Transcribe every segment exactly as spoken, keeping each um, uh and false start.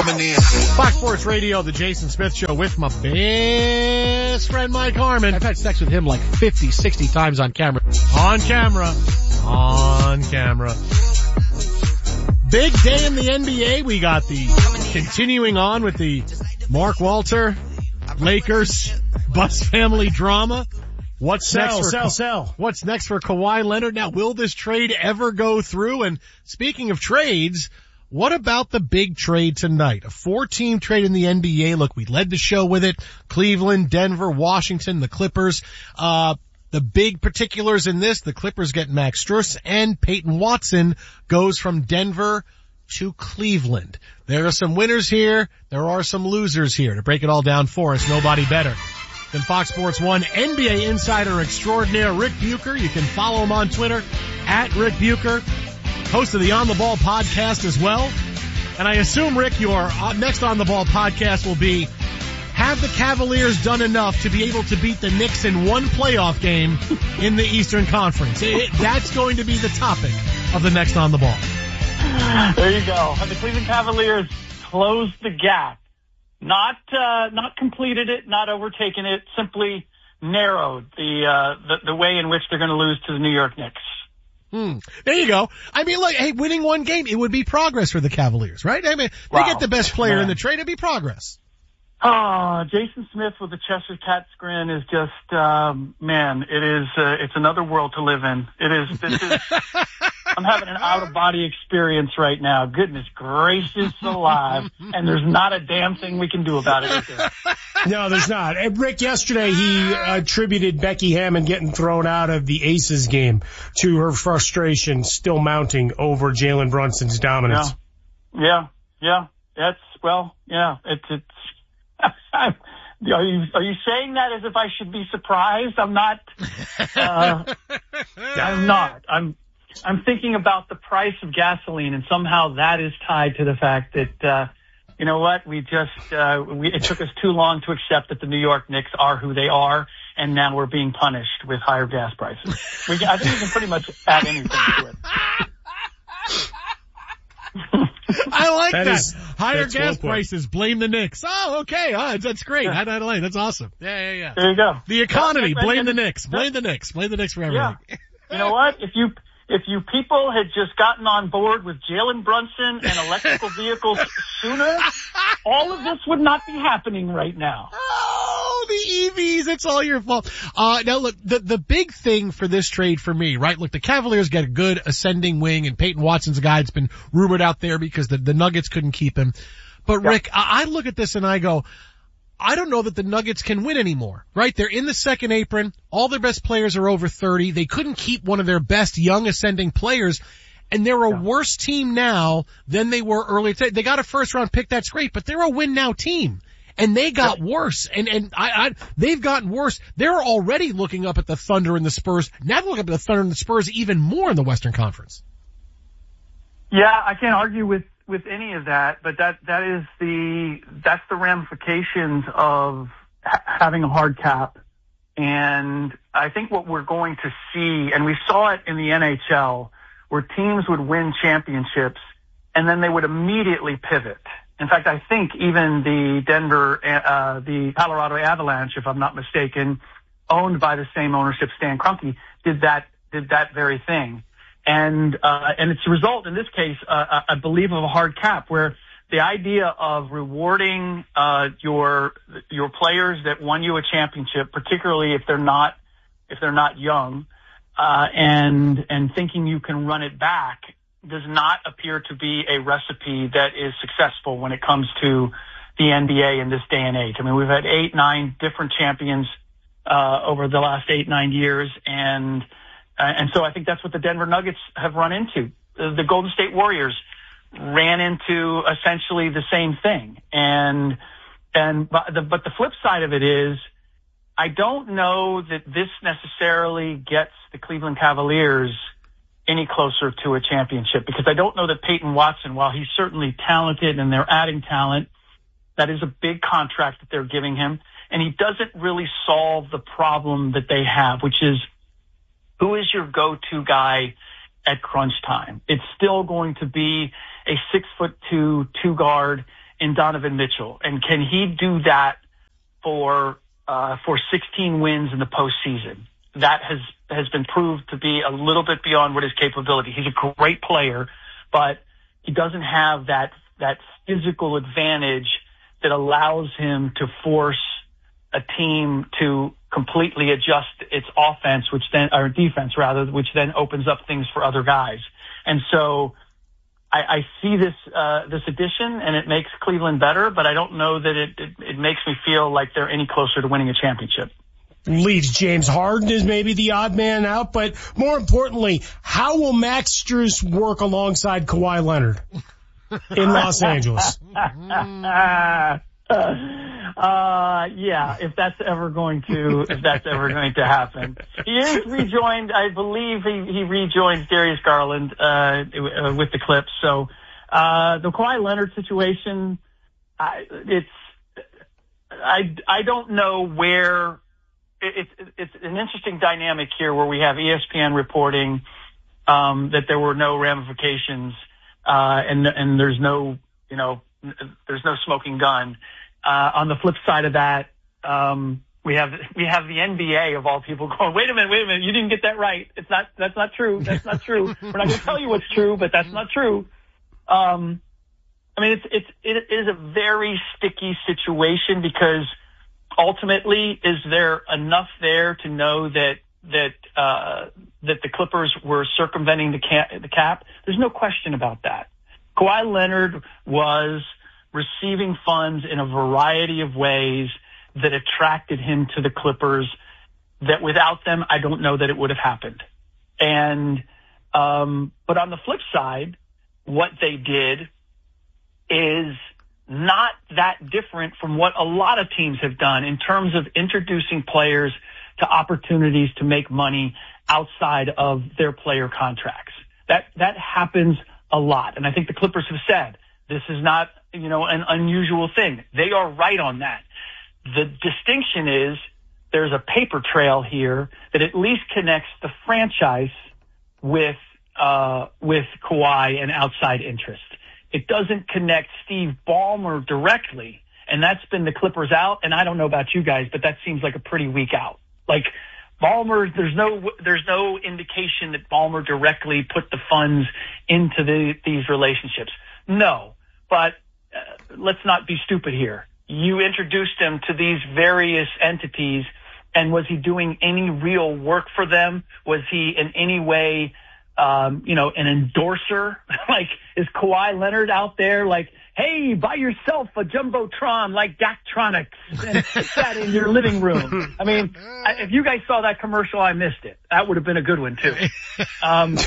coming in. Fox Sports Radio, the Jason Smith Show with my best friend Mike Harmon. I've had sex with him like fifty, sixty times on camera. On camera. On camera. Big day in the N B A. We got the continuing on with the Mark Walter, Lakers, Bus family drama. What's sell, next for sell, sell. What's next for Kawhi Leonard? Now, will this trade ever go through? And speaking of trades, what about the big trade tonight? A four-team trade in the N B A. Look, we led the show with it. Cleveland, Denver, Washington, the Clippers. Uh, the big particulars in this, the Clippers get Max Strus and Peyton Watson goes from Denver to Cleveland. There are some winners here. There are some losers here. To break it all down for us, nobody better than Fox Sports one N B A insider extraordinaire Rick Bucher. You can follow him on Twitter at Rick Bucher, host of the On the Ball podcast as well. And I assume, Rick, your next On the Ball podcast will be, have the Cavaliers done enough to be able to beat the Knicks in one playoff game in the Eastern Conference? It, that's going to be the topic of the next On the Ball. There you go. Have the Cleveland Cavaliers closed the gap? Not, uh, not completed it, not overtaken it, simply narrowed the, uh, the, the way in which they're going to lose to the New York Knicks. Hmm. There you go. I mean, look, hey, winning one game, it would be progress for the Cavaliers, right? I mean, they wow. get the best player Man. in the trade, it'd be progress. Oh, Jason Smith with the Cheshire Cat's grin is just, um, man, it is, uh, it's another world to live in. It is, this is, I'm having an out-of-body experience right now. Goodness gracious alive. And there's not a damn thing we can do about it. Is there? No, there's not. And Rick, yesterday he attributed Becky Hammon getting thrown out of the Aces game to her frustration still mounting over Jalen Brunson's dominance. Yeah, yeah, yeah. That's, well, yeah, it's, it's, are you, are you saying that as if I should be surprised? I'm not, uh, I'm not. I'm, I'm thinking about the price of gasoline, and somehow that is tied to the fact that, uh, you know what, we just, uh, we, it took us too long to accept that the New York Knicks are who they are, and now we're being punished with higher gas prices. We, I think we can pretty much add anything to it. I like that. that. Is, higher gas prices, blame the Knicks. Oh, okay. Oh, that's great. Yeah. I, I like That's awesome. Yeah, yeah, yeah. There you go. The economy, well, blame the Knicks. Blame the Knicks. Blame the Knicks for everything. Yeah. You know what? If you, If you people had just gotten on board with Jalen Brunson and electrical vehicles sooner, all of this would not be happening right now. Oh, the E Vs, it's all your fault. Uh, now look, the, the big thing for this trade for me, right? Look, the Cavaliers get a good ascending wing, and Peyton Watson's a guy that's been rumored out there because the, the Nuggets couldn't keep him. But Yeah. Rick, I, I look at this and I go, I don't know that the Nuggets can win anymore, right? They're in the second apron. All their best players are over thirty. They couldn't keep one of their best young ascending players. And they're a Yeah. worse team now than they were earlier today. They got a first round pick. That's great, but they're a win now team. And they got yeah. worse. And, and I, I, they've gotten worse. They're already looking up at the Thunder and the Spurs. Now they're looking up at the Thunder and the Spurs even more in the Western Conference. Yeah, I can't argue with, with any of that, but that, that is the, that's the ramifications of ha- having a hard cap. And I think what we're going to see, and we saw it in the N H L, where teams would win championships and then they would immediately pivot. In fact, I think even the Denver, uh, the Colorado Avalanche, if I'm not mistaken, owned by the same ownership, Stan Kroenke, did that, did that very thing. And, uh, and it's a result in this case, uh, I believe, of a hard cap, where the idea of rewarding, uh, your, your players that won you a championship, particularly if they're not, if they're not young, uh, and, and thinking you can run it back, does not appear to be a recipe that is successful when it comes to the N B A in this day and age. I mean, we've had eight, nine different champions, uh, over the last eight, nine years. And, uh, and so I think that's what the Denver Nuggets have run into. The Golden State Warriors ran into essentially the same thing. And, and, but the, but the flip side of it is, I don't know that this necessarily gets the Cleveland Cavaliers any closer to a championship, because I don't know that Peyton Watson, while he's certainly talented and they're adding talent, that is a big contract that they're giving him, and he doesn't really solve the problem that they have, which is, who is your go-to guy at crunch time? It's still going to be a six foot two, two guard in Donovan Mitchell, and can he do that for uh, for sixteen wins in the postseason? That has has been proved to be a little bit beyond what his capability. He's a great player, but he doesn't have that that physical advantage that allows him to force a team to completely adjust its offense, which then, or defense rather, which then opens up things for other guys. And so I, I see this, uh, this addition, and it makes Cleveland better, but I don't know that it, it, it makes me feel like they're any closer to winning a championship. Leaves James Harden as maybe the odd man out, but more importantly, how will Max Strus work alongside Kawhi Leonard in Los Angeles? Uh, yeah, if that's ever going to, if that's ever going to happen. He is rejoined, I believe he, he rejoins Darius Garland, uh, with the Clips. So, uh, the Kawhi Leonard situation, I, it's, I, I don't know where, it's, it's an interesting dynamic here where we have E S P N reporting, um, that there were no ramifications, uh, and, and there's no, you know, there's no smoking gun. Uh, on the flip side of that, um, we have, we have the N B A of all people going, wait a minute, wait a minute, you didn't get that right. It's not, that's not true. That's not true. We're not going to tell you what's true, but that's not true. Um, I mean, it's, it's, it is a very sticky situation because ultimately, is there enough there to know that, that, uh, that the Clippers were circumventing the cap, the cap? There's no question about that. Kawhi Leonard was receiving funds in a variety of ways that attracted him to the Clippers, that without them, I don't know that it would have happened. And, um, but on the flip side, what they did is not that different from what a lot of teams have done in terms of introducing players to opportunities to make money outside of their player contracts. That, that happens a lot. And I think the Clippers have said, this is not, you know, an unusual thing. They are right on that. The distinction is there's a paper trail here that at least connects the franchise with, uh, with Kawhi and outside interest. It doesn't connect Steve Ballmer directly. And that's been the Clippers out. And I don't know about you guys, but that seems like a pretty weak out. Like Ballmer, there's no, there's no indication that Ballmer directly put the funds into the, these relationships. No, but uh, let's not be stupid here. You introduced him to these various entities, and was he doing any real work for them? Was he in any way, um, you know, an endorser? Like, is Kawhi Leonard out there like, hey, buy yourself a Jumbotron like Daktronics and put that in your living room? I mean, I, if you guys saw that commercial, I missed it. That would have been a good one too. Um,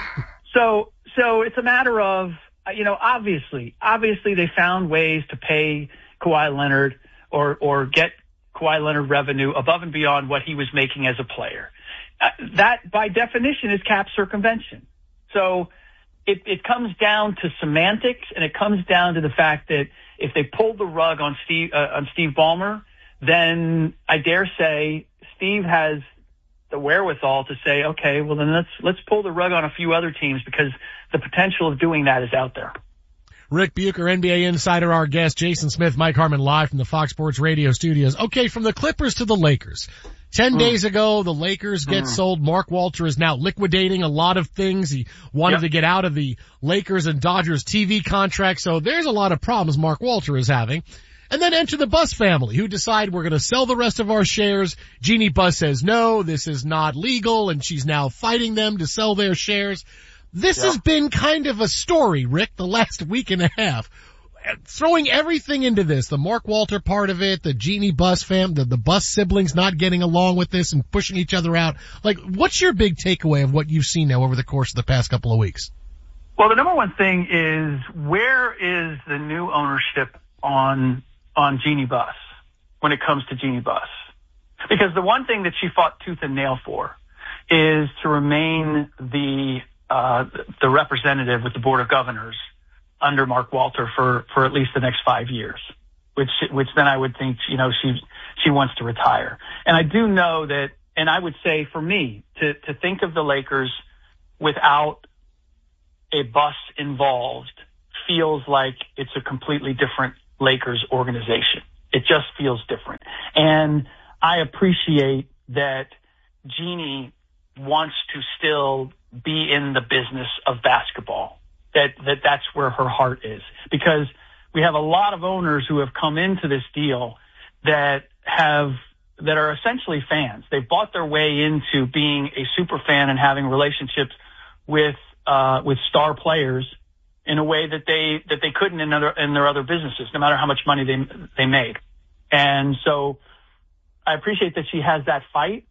so, so it's a matter of, you know, obviously, obviously they found ways to pay Kawhi Leonard or, or get Kawhi Leonard revenue above and beyond what he was making as a player. Uh, that by definition is cap circumvention. So it, it comes down to semantics, and it comes down to the fact that if they pulled the rug on Steve, uh, on Steve Ballmer, then I dare say Steve has the wherewithal to say, okay, well then let's, let's pull the rug on a few other teams, because the potential of doing that is out there. Rick Bucher, N B A insider, our guest. Jason Smith, Mike Harmon, live from the Fox Sports Radio studios. Okay, from the Clippers to the Lakers. Ten mm. days ago, the Lakers get mm. sold. Mark Walter is now liquidating a lot of things. He wanted yep. to get out of the Lakers and Dodgers T V contract, so there's a lot of problems Mark Walter is having. And then enter the Buss family, who decide we're going to sell the rest of our shares. Jeannie Buss says, no, this is not legal, and she's now fighting them to sell their shares. This yeah. has been kind of a story, Rick, the last week and a half. Throwing everything into this, the Mark Walter part of it, the Jeannie Buss fam, the, the Buss siblings not getting along with this and pushing each other out. Like, what's your big takeaway of what you've seen now over the course of the past couple of weeks? Well, the number one thing is, where is the new ownership on on Jeannie Buss when it comes to Jeannie Buss? Because the one thing that she fought tooth and nail for is to remain the uh the representative with the Board of Governors under Mark Walter for for at least the next five years, which which then I would think, you know, she she wants to retire. And I do know that, and I would say for me to to think of the Lakers without a Buss involved feels like it's a completely different Lakers organization. It just feels different. And I appreciate that Jeannie wants to still be in the business of basketball, that, that that's where her heart is. Because we have a lot of owners who have come into this deal that have, that are essentially fans. They've bought their way into being a super fan and having relationships with, uh, with star players in a way that they, that they couldn't in other, in their other businesses, no matter how much money they, they made. And so I appreciate that she has that fight.